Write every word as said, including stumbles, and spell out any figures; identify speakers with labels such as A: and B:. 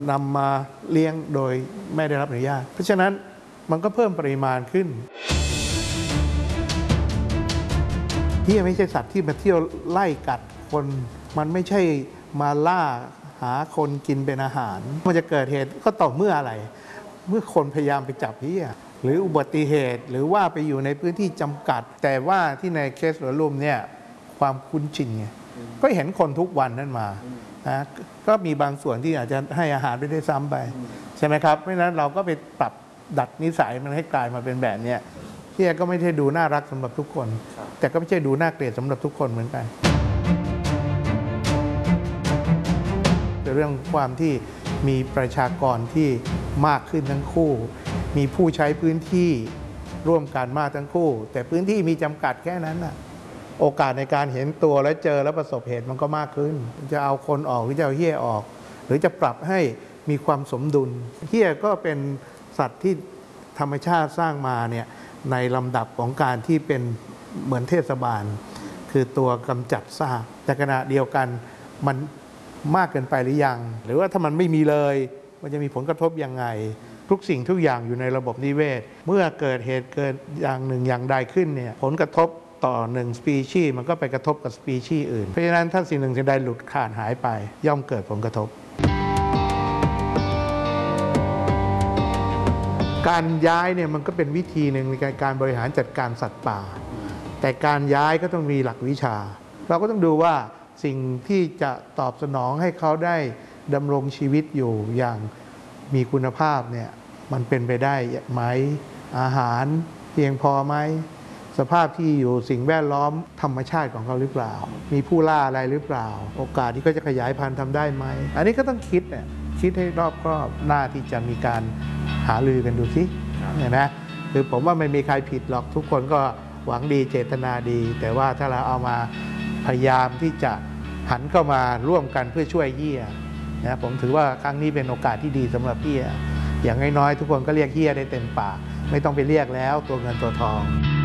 A: นำมาเลี้ยงโดยไม่ได้รับอนุญาตเพราะฉะนั้นมันก็เพิ่มปริมาณขึ้นเหี้ยไม่ใช่สัตว์ที่มาเที่ยวไล่กัดคนมันไม่ใช่มาล่าหาคนกินเป็นอาหารมันจะเกิดเหตุก็ต่อเมื่ออะไรเมื่อคนพยายามไปจับเหี้ยหรืออุบัติเหตุหรือว่าไปอยู่ในพื้นที่จำกัดแต่ว่าที่ในเคสหัวลุ่มเนี่ยความคุ้นชินไงก็เห็นคนทุกวันนั่นมานะก็มีบางส่วนที่อาจจะให้อาหารไปได้ซ้ำไปใช่ไหมครับเพราะฉะนั้นเราก็ไปปรับดัดนิสัยมันให้กลายมาเป็นแบบนี้เหี้ยก็ไม่ใช่ดูน่ารักสำหรับทุกคนแต่ก็ไม่ใช่ดูน่าเกลียดสำหรับทุกคนเหมือนกันเรื่องความที่มีประชากรที่มากขึ้นทั้งคู่มีผู้ใช้พื้นที่ร่วมกันมากทั้งคู่แต่พื้นที่มีจำกัดแค่นั้นน่ะโอกาสในการเห็นตัวและเจอและประสบเหตุมันก็มากขึ้นจะเอาคนออกหรือจะเอาเหี้ยออกหรือจะปรับให้มีความสมดุลเหี้ยก็เป็นสัตว์ที่ธรรมชาติสร้างมาเนี่ยในลำดับของการที่เป็นเหมือนเทศบาลคือตัวกำจัดซากแต่ขณะเดียวกันมันมากเกินไปหรือยังหรือว่าถ้ามันไม่มีเลยมันจะมีผลกระทบยังไงทุกสิ่งทุกอย่างอยู่ในระบบนิเวศเมื่อเกิดเหตุเกิดอย่างหนึ่งอย่างใดขึ้นเนี่ยผลกระทบต่อหนึ่งสปีชีส์มันก็ไปกระทบกับสปีชีส์อื่นเพราะฉะนั้นถ้าสิ่งหนึ่งสิ่งใดหลุดขาดหายไปย่อมเกิดผลกระทบการย้ายเนี่ยมันก็เป็นวิธีหนึ่งในการบริหารจัดการสัตว์ป่าแต่การย้ายก็ต้องมีหลักวิชาเราก็ต้องดูว่าสิ่งที่จะตอบสนองให้เขาได้ดำรงชีวิตอยู่อย่างมีคุณภาพเนี่ยมันเป็นไปได้ไหมอาหารเพียงพอไหมสภาพที่อยู่สิ่งแวดล้อมธรรมชาติของเขาหรือเปล่ามีผู้ล่าอะไรหรือเปล่าโอกาสที่เขาจะขยายพันธุ์ทำได้ไหมอันนี้ก็ต้องคิดเนี่ยคิดให้รอบคอบหน้าที่จะมีการหารือกันดูสิเนี่ยนะคือผมว่าไม่มีใครผิดหรอกทุกคนก็หวังดีเจตนาดีแต่ว่าถ้าเราเอามาพยายามที่จะหันเข้ามาร่วมกันเพื่อช่วยเหี้ยนะผมถือว่าครั้งนี้เป็นโอกาสที่ดีสำหรับเหี้ยอย่างน้อยๆทุกคนก็เรียกเหี้ยได้เต็มปากไม่ต้องไปเรียกแล้วตัวเงินตัวทอง